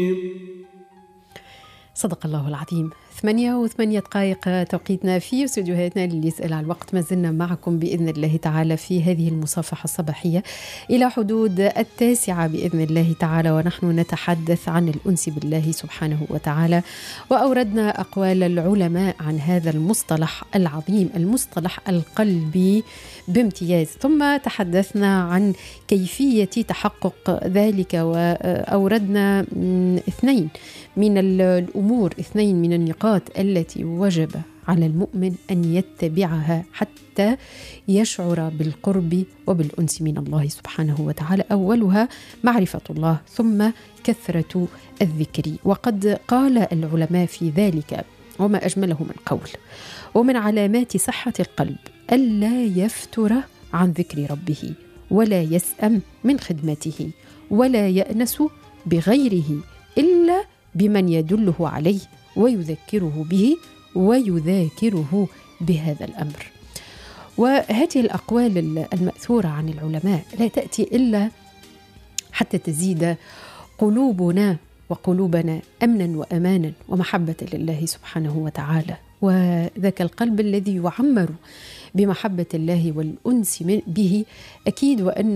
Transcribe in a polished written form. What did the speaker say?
صدق الله العظيم. 8:08 توقيتنا في استديوهاتنا اللي يسأل على الوقت. ما زلنا معكم بإذن الله تعالى في هذه المصافحة الصباحية إلى حدود 9 بإذن الله تعالى، ونحن نتحدث عن الأنس بالله سبحانه وتعالى، وأوردنا أقوال العلماء عن هذا المصطلح العظيم، المصطلح القلبي بامتياز. ثم تحدثنا عن كيفية تحقق ذلك، وأوردنا 2 من الأمور، 2 من النقاط التي وجب على المؤمن أن يتبعها حتى يشعر بالقرب وبالأنس من الله سبحانه وتعالى. أولها معرفة الله، ثم كثرة الذكر. وقد قال العلماء في ذلك وما أجمله من قول: ومن علامات صحة القلب ألا يفتر عن ذكر ربه، ولا يسأم من خدمته، ولا يأنس بغيره إلا بمن يدله عليه ويذكره به ويذاكره بهذا الأمر. وهذه الأقوال المأثورة عن العلماء لا تأتي إلا حتى تزيد قلوبنا وقلوبنا أمنا وأمانا ومحبة لله سبحانه وتعالى، وذاك القلب الذي يعمر بمحبة الله والأنس به أكيد وأن